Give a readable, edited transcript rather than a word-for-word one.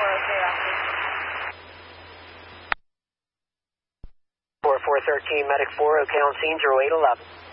okay, officer. 4413, medic 4, okay on scene, 0811.